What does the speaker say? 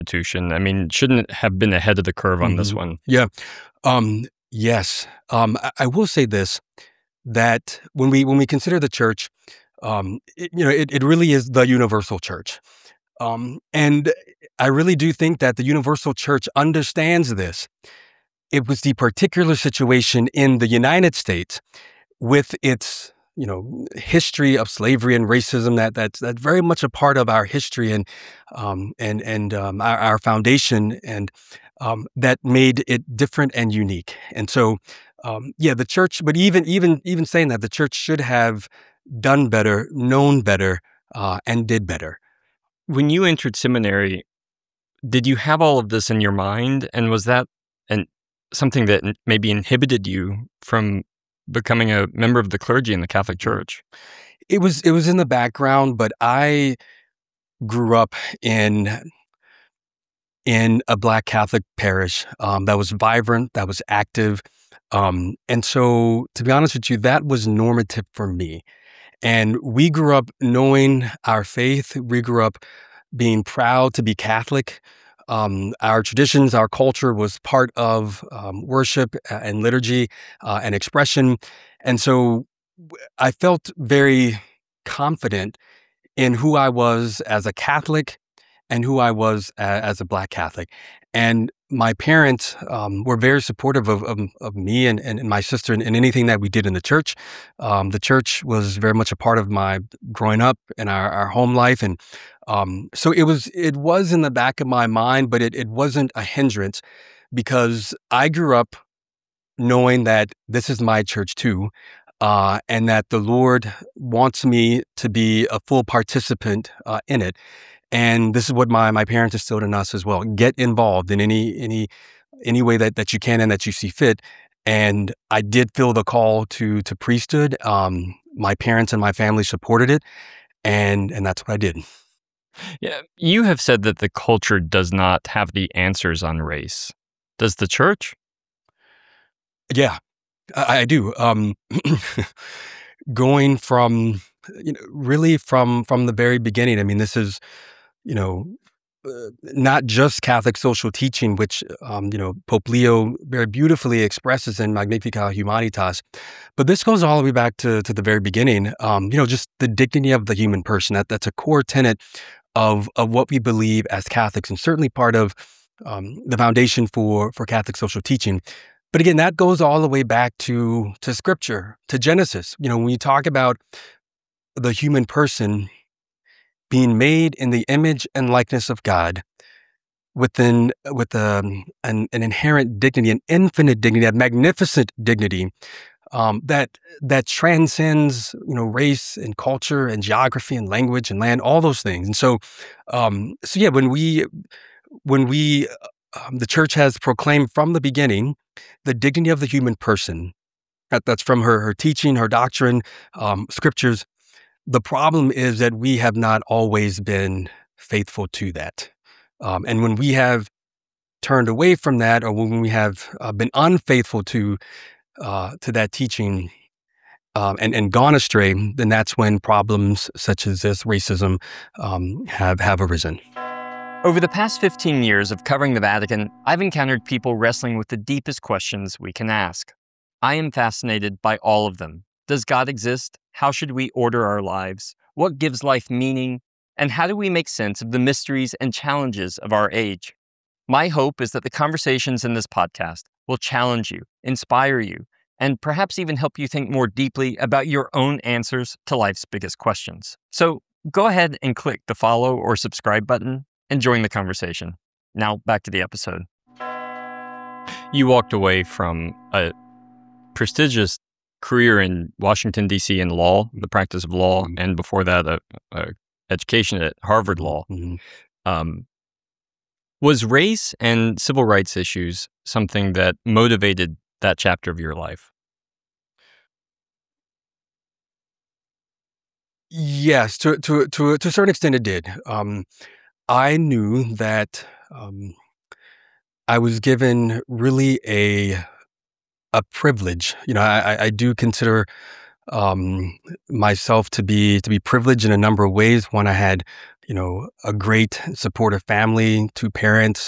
institution. I mean, shouldn't it have been ahead of the curve on this one? Yeah. Yes. I will say this, that when we consider the church, it really is the universal church. And I really do think that the universal church understands this. It was the particular situation in the United States with its history of slavery and racism that's very much a part of our history and our foundation, and that made it different and unique. And so yeah, the church, but even saying that, the church should have done better, known better, and did better. When you entered seminary, did you have all of this in your mind? And was that something that maybe inhibited you from becoming a member of the clergy in the Catholic Church? It was in the background, but I grew up in a Black Catholic parish that was vibrant, that was active. And so, to be honest with you, that was normative for me. And we grew up knowing our faith. We grew up being proud to be Catholic. Our traditions, our culture was part of worship and liturgy and expression. And so I felt very confident in who I was as a Catholic and who I was as a Black Catholic. And my parents were very supportive of me and my sister in anything that we did in the church. The church was very much a part of my growing up and our home life. And so it was in the back of my mind, but it wasn't a hindrance, because I grew up knowing that this is my church too, and that the Lord wants me to be a full participant in it. And this is what my parents instilled in us as well. Get involved in any way that you can and that you see fit. And I did feel the call to priesthood. My parents and my family supported it, and that's what I did. Yeah, you have said that the culture does not have the answers on race. Does the church? Yeah, I do. Going from really from the very beginning. I mean, this is you know, not just Catholic social teaching, which, Pope Leo very beautifully expresses in Magnificat Humanitas. But this goes all the way back to the very beginning. Just the dignity of the human person. That's a core tenet of what we believe as Catholics, and certainly part of the foundation for Catholic social teaching. But again, that goes all the way back to Scripture, to Genesis. When you talk about the human person being made in the image and likeness of God, with an inherent dignity, an infinite dignity, a magnificent dignity that transcends race and culture and geography and language and land, all those things. And so yeah, when we the church has proclaimed from the beginning the dignity of the human person. That's from her teaching, her doctrine, scriptures. The problem is that we have not always been faithful to that. And when we have turned away from that, or when we have been unfaithful to that teaching and gone astray, then that's when problems such as this racism have arisen. Over the past 15 years of covering the Vatican, I've encountered people wrestling with the deepest questions we can ask. I am fascinated by all of them. Does God exist? How should we order our lives? What gives life meaning? And how do we make sense of the mysteries and challenges of our age? My hope is that the conversations in this podcast will challenge you, inspire you, and perhaps even help you think more deeply about your own answers to life's biggest questions. So go ahead and click the follow or subscribe button and join the conversation. Now back to the episode. You walked away from a prestigious career in Washington, D.C. in law, the practice of law, and before that, a education at Harvard Law. Mm-hmm. Was race and civil rights issues something that motivated that chapter of your life? Yes, to a certain extent it did. I knew that I was given really a privilege. I do consider myself to be privileged in a number of ways. One, I had a great supportive family, two parents